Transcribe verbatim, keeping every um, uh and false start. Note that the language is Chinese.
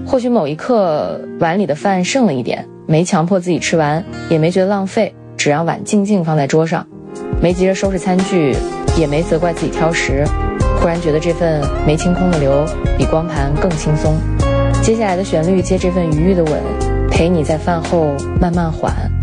或许某一刻碗里的饭剩了一点，没强迫自己吃完，也没觉得浪费，只让碗静静放在桌上，没急着收拾餐具，也没责怪自己挑食，忽然觉得这份没清空的流比光盘更轻松。接下来的旋律接这份愉悦的吻，陪你在饭后慢慢缓。